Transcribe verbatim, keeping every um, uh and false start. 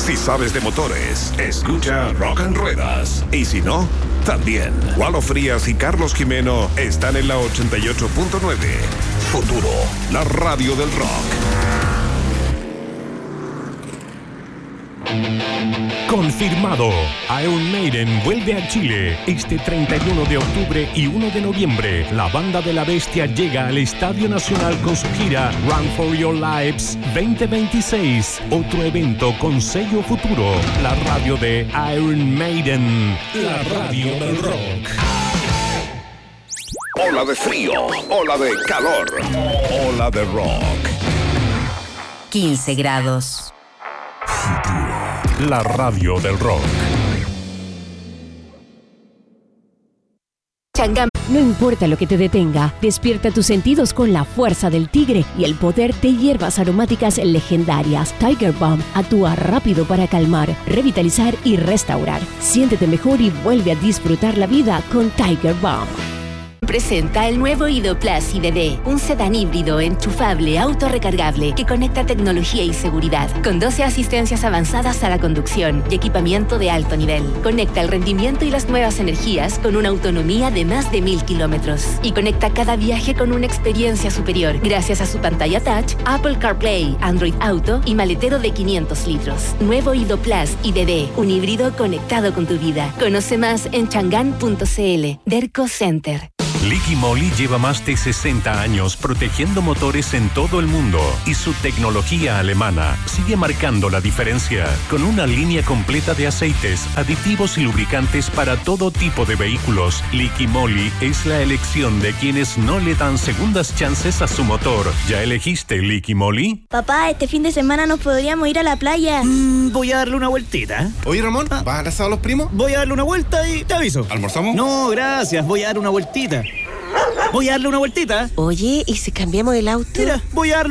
Si sabes de motores, escucha Rock and Ruedas. Y si no, también. Walo Frías y Carlos Jimeno están en la ochenta y ocho punto nueve. Futuro, la radio del rock. Confirmado. Iron Maiden vuelve a Chile este treinta y uno de octubre y uno de noviembre. La banda de la bestia llega al Estadio Nacional con su gira Run for Your Lives veinte veintiséis. Otro evento con sello Futuro. La radio de Iron Maiden. La radio del rock. Ola de frío, ola de calor, ola de rock. quince grados. La radio del rock. Changam. No importa lo que te detenga, despierta tus sentidos con la fuerza del tigre y el poder de hierbas aromáticas legendarias. Tiger Balm actúa rápido para calmar, revitalizar y restaurar. Siéntete mejor y vuelve a disfrutar la vida con Tiger Balm. Presenta el nuevo Ido Plus I D D, un sedán híbrido enchufable autorrecargable que conecta tecnología y seguridad, con doce asistencias avanzadas a la conducción y equipamiento de alto nivel. Conecta el rendimiento y las nuevas energías con una autonomía de más de mil kilómetros y conecta cada viaje con una experiencia superior gracias a su pantalla touch, Apple CarPlay, Android Auto y maletero de quinientos litros. Nuevo Ido Plus I D D, un híbrido conectado con tu vida. Conoce más en changán punto c l. Derco Center. Liqui Moly lleva más de sesenta años protegiendo motores en todo el mundo y su tecnología alemana sigue marcando la diferencia con una línea completa de aceites, aditivos y lubricantes para todo tipo de vehículos. Liqui Moly es la elección de quienes no le dan segundas chances a su motor. ¿Ya elegiste Liqui Moly? Papá, este fin de semana nos podríamos ir a la playa. Mm, voy a darle una vueltita. Oye, Ramón, ¿vas al asado a los primos? Voy a darle una vuelta y te aviso. ¿Almorzamos? No, gracias, voy a dar una vueltita. Voy a darle una vueltita. Oye, ¿y si cambiamos el auto? Mira, voy a darle